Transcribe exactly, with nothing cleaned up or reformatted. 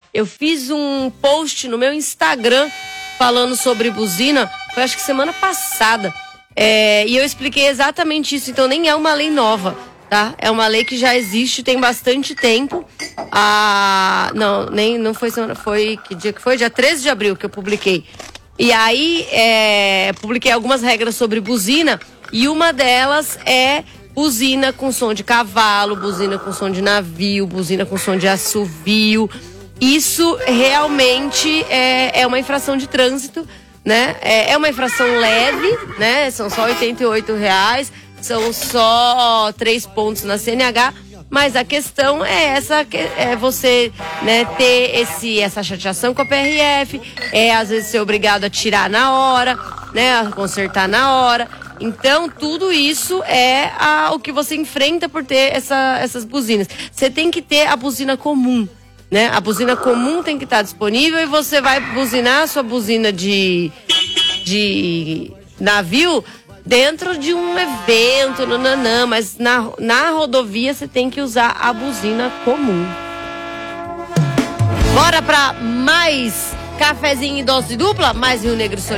Eu fiz um post no meu Instagram falando sobre buzina, foi acho que semana passada. É, e eu expliquei exatamente isso, então nem é uma lei nova, tá? É uma lei que já existe, tem bastante tempo. Ah, não, nem, não foi semana, foi, que dia que foi? Dia treze de abril que eu publiquei. E aí, é, publiquei algumas regras sobre buzina, e uma delas é buzina com som de cavalo, buzina com som de navio, buzina com som de assovio. Isso realmente é, é uma infração de trânsito, né? É, é uma infração leve, né? São só oitenta e oito reais, são só três pontos na C N H, mas a questão é essa, é você, né, ter esse, essa chateação com a P R F, é às vezes ser obrigado a tirar na hora, né? A consertar na hora. Então, tudo isso é a, o que você enfrenta por ter essa, essas buzinas. Você tem que ter a buzina comum, né? A buzina comum tem que estar disponível e você vai buzinar a sua buzina de, de navio dentro de um evento, nananã, mas na, na rodovia você tem que usar a buzina comum. Bora pra mais cafezinho em dose dupla? Mais Rio Negro Solidário.